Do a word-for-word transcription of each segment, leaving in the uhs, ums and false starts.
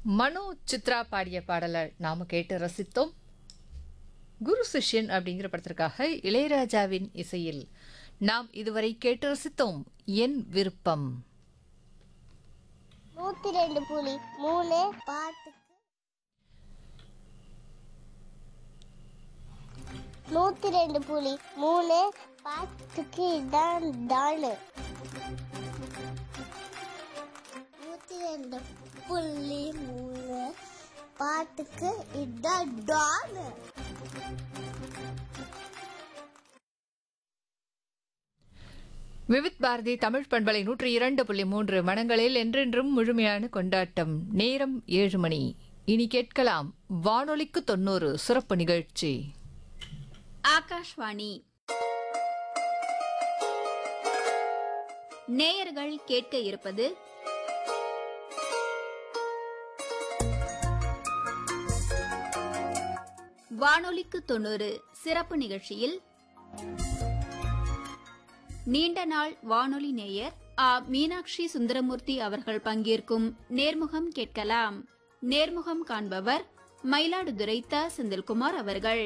மனோ சித்ரா பாடிய பாடலை நாம கேட்டு ரசித்தோம். குரு சிஷ்யன் அப்படிங்கிற படத்திற்காக இளையராஜாவின் இசையில் நாம் இதுவரை கேட்டு ரசித்தோம் என் விருப்பம். நூத்தி ரெண்டு புலி மூணு பாட்டுக்கு நூத்தி ரெண்டு புலி மூணு பாட்டுக்கு இதான் தானு நூத்தி ரெண்டு புள்ளி மூணு பாட்டுக்கு இதான் டானு. விவித் பாரதி தமிழ் பண்பலை நூற்றி இரண்டு புள்ளி மூன்று மனங்களில் என்றென்றும் முழுமையான கொண்டாட்டம். நேரம் ஏழு மணி. இனி கேட்கலாம் வானொலிக்கு தொண்ணூறு சிறப்பு நிகழ்ச்சி. ஆகாஷ்வாணி நேயர்கள் கேட்க இருப்பது வானொலிக்கு தொண்ணூறு சிறப்பு நிகழ்ச்சியில் நீண்ட நாள் வானொலி நேயர் ஆ மீனாட்சி சுந்தரமூர்த்தி அவர்கள் பங்கேற்கும் நேர்முகம் கேட்கலாம். நேர்முகம் காண்பவர் மயிலாடுதுறை த செந்தில்குமார் அவர்கள்.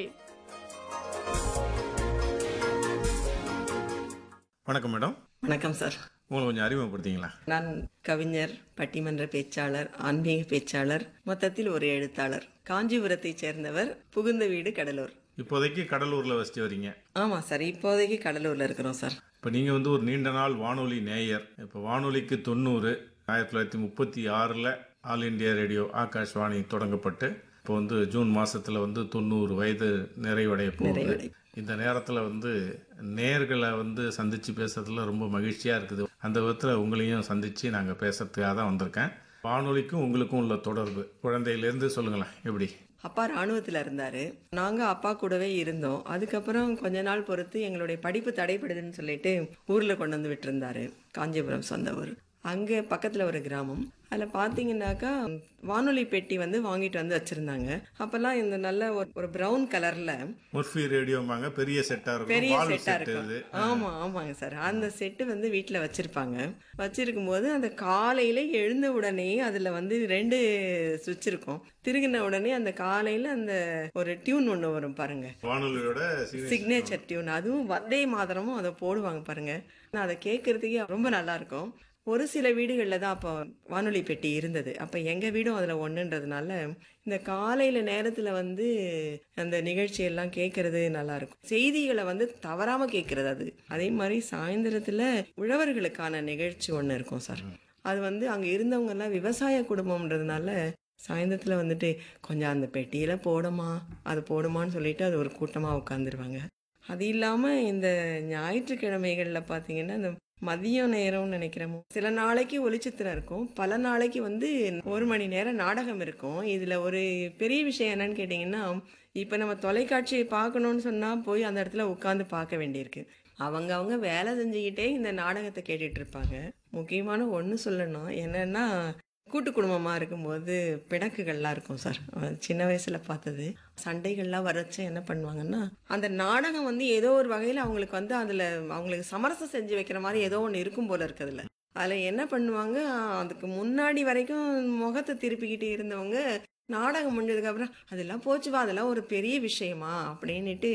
வணக்கம் மேடம். வணக்கம் சார். உங்களை கொஞ்சம் அறிமுகப்படுத்திங்களா? நான் கவிஞர், பட்டிமன்ற பேச்சாளர், ஆன்மீக பேச்சாளர், மொத்தத்தில் ஒரு எழுத்தாளர். காஞ்சிபுரத்தை சேர்ந்தவர், புகுந்த வீடு கடலூர். இப்போதைக்கு கடலூரில் வசித்து வரீங்க? ஆமாம் சார், இப்போதைக்கு கடலூரில் இருக்கிறோம் சார். இப்போ நீங்கள் வந்து ஒரு நீண்ட நாள் வானொலி நேயர். இப்போ வானொலிக்கு தொண்ணூறு ஆயிரத்தி தொள்ளாயிரத்தி முப்பத்தி ஆறில் ஆல் இண்டியா ரேடியோ ஆகாஷ்வாணி தொடங்கப்பட்டு இப்போ வந்து ஜூன் மாதத்தில் வந்து தொண்ணூறு வயது நிறைவடைய போகுது. இந்த நேரத்தில் வந்து நேயர்களை வந்து சந்தித்து பேசுறதுல ரொம்ப மகிழ்ச்சியாக இருக்குது. அந்த விதத்தில் உங்களையும் சந்தித்து நாங்கள் பேசுறதுக்காக தான் வந்திருக்கேன். வானொலிக்கும் உங்களுக்கும் உள்ள தொடர்பு குழந்தையிலேருந்து சொல்லுங்களேன், எப்படி? அப்பா ராணுவத்தில் இருந்தார். நாங்கள் அப்பா கூடவே இருந்தோம். அதுக்கப்புறம் கொஞ்ச நாள் பொறுத்து எங்களுடைய படிப்பு தடைப்படுதுன்னு சொல்லிட்டு ஊரில் கொண்டு வந்து விட்டுருந்தாரு. காஞ்சிபுரம் சொந்த ஊர். அங்கே பக்கத்தில் ஒரு கிராமம். அதில் பார்த்தீங்கன்னாக்கா வானொலி பெட்டி வந்து வாங்கிட்டு வந்து வச்சுருந்தாங்க. அப்போல்லாம் இந்த நல்ல ஒரு ஒரு ப்ரௌன் கலரில் முர்ஃபி ரேடியோமாங்க, பெரிய செட்டாக இருக்கும். பெரிய செட்டாக இருக்கும். ஆமாம் ஆமாங்க சார். அந்த செட்டு வந்து வீட்டில் வச்சுருப்பாங்க. வச்சுருக்கும் போது அந்த காலையில் எழுந்த உடனே அதில் வந்து ரெண்டு சுவிட்ச் இருக்கும். திருகின உடனே அந்த காலையில் அந்த ஒரு டியூன் ஒன்று வரும் பாருங்க, வானொலியோட சிக்னேச்சர் டியூன். அதுவும் வந்தே மாதரமும் அதை போடுவாங்க பாருங்க. நான் அதை கேட்கறதுக்கே ரொம்ப நல்லா இருக்கும். ஒரு சில வீடுகளில் தான் அப்போ வானொலி பெட்டி இருந்தது. அப்போ எங்கள் வீடும் அதில் ஒன்றுன்றதுனால இந்த காலையில் நேரத்தில் வந்து அந்த நிகழ்ச்சியெல்லாம் கேட்கறது நல்லாயிருக்கும். செய்திகளை வந்து தவறாமல் கேட்கறது. அது அதே மாதிரி சாயந்தரத்தில் உழவர்களுக்கான நிகழ்ச்சி ஒன்று இருக்கும் சார். அது வந்து அங்கே இருந்தவங்கெல்லாம் விவசாய குடும்பம்ன்றதுனால சாயந்தரத்தில் வந்துட்டு கொஞ்சம் அந்த பெட்டியில் போடுமா அது போடுமான்னு சொல்லிட்டு அது ஒரு கூட்டமாக உட்காந்துருவாங்க. அது இல்லாமல் இந்த ஞாயிற்றுக்கிழமைகளில் பார்த்தீங்கன்னா இந்த மதியம் நேரம்னு நினைக்கிறோமோ சில நாளைக்கு ஒளிச்சித்திரம் இருக்கும், பல நாளைக்கு வந்து ஒரு மணி நேரம் நாடகம் இருக்கும். இதில் ஒரு பெரிய விஷயம் என்னன்னு கேட்டிங்கன்னா, இப்போ நம்ம தொலைக்காட்சியை பார்க்கணுன்னு சொன்னால் போய் அந்த இடத்துல உட்காந்து பார்க்க வேண்டியிருக்கு. அவங்க அவங்க வேலை செஞ்சுக்கிட்டே இந்த நாடகத்தை கேட்டுட்டு இருப்பாங்க. முக்கியமான ஒன்று சொல்லணும் என்னன்னா, கூட்டு குடும்பமாக இருக்கும்போது பிணக்குகள்லாம் இருக்கும் சார். சின்ன வயசில் பார்த்தது. சண்டைகள்லாம் வரச்சு என்ன பண்ணுவாங்கன்னா, அந்த நாடகம் வந்து ஏதோ ஒரு வகையில் அவங்களுக்கு வந்து அதில் அவங்களுக்கு சமரசம் செஞ்சு வைக்கிற மாதிரி ஏதோ ஒன்று இருக்கும் போல இருக்குதுல்ல. அதில் என்ன பண்ணுவாங்க, அதுக்கு முன்னாடி வரைக்கும் முகத்தை திருப்பிக்கிட்டு இருந்தவங்க நாடகம் முடிஞ்சதுக்கப்புறம் அதெல்லாம் போச்சுவா, அதெல்லாம் ஒரு பெரிய விஷயமா அப்படின்னுட்டு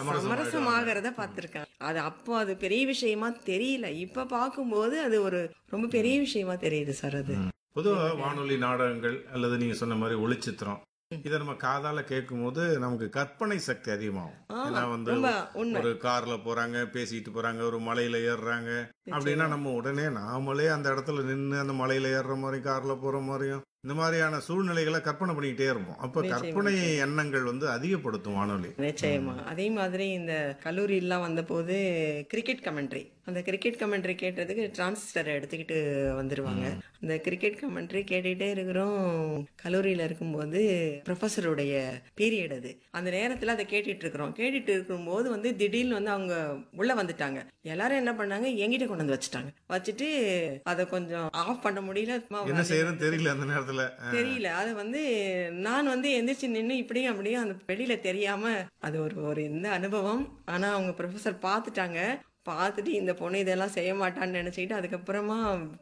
சமரசமாகறத பார்த்துருக்காங்க. அது அப்போ அது பெரிய விஷயமா தெரியல. இப்போ பார்க்கும்போது அது ஒரு ரொம்ப பெரிய விஷயமா தெரியுது சார். அது பொதுவாக வானொலி நாடகங்கள் அல்லது நீங்க சொன்ன மாதிரி ஒளிச்சித்திரம் இதை நம்ம காதால கேட்கும் போது நமக்கு கற்பனை சக்தி அதிகமாகும். ஏன்னா வந்து ஒரு கார்ல போறாங்க, பேசிட்டு போறாங்க, ஒரு மலையில ஏறுறாங்க அப்படின்னா நம்ம உடனே நாமளே அந்த இடத்துல நின்று அந்த மலையில ஏறுற மாதிரி கார்ல போற மாதிரியும் இந்த மாதிரியான சூழ்நிலைகளை கற்பனை பண்ணிக்கிட்டே இருப்போம். அப்ப கற்பனை எண்ணங்கள் வந்து அதிகப்படுத்தும் வானொலி. நிச்சயமா. அதே மாதிரி இந்த கல்லூரி எல்லாம் வந்த போது கிரிக்கெட் கமெண்ட்ரி, அந்த கிரிக்கெட் கமெண்ட்ரி கேட்டதுக்கு டிரான்சிஸ்டரை எடுத்துக்கிட்டு வந்துருவாங்க. அந்த கிரிக்கெட் கமெண்ட்ரி கேட்டுக்கிட்டே இருக்கிறோம். கல்லூரியில இருக்கும்போது ப்ரொஃபஸருடைய பீரியட் அது. அந்த நேரத்தில் அதை கேட்டுட்டு இருக்கிறோம். கேட்டுட்டு இருக்கும்போது வந்து திடீர்னு வந்து அவங்க உள்ள வந்துட்டாங்க. எல்லாரும் என்ன பண்ணாங்க, எங்கிட்ட கொண்டு வந்து வச்சுட்டாங்க. வச்சுட்டு அதை கொஞ்சம் ஆஃப் பண்ண முடியல, என்ன செய்யறதுன்னு தெரியல, அந்த நேரத்தில் தெரியல. அது வந்து நான் வந்து எந்திரிச்சு நின்று இப்படியும் அப்படியும் அந்த வெளியில தெரியாம அது ஒரு ஒரு இந்த அனுபவம். ஆனா அவங்க ப்ரொஃபஸர் பார்த்துட்டாங்க. பார்த்துட்டு இந்த பொண்ணு இதெல்லாம் செய்ய மாட்டான்னு நினைச்சிக்கிட்டு அதுக்கப்புறமா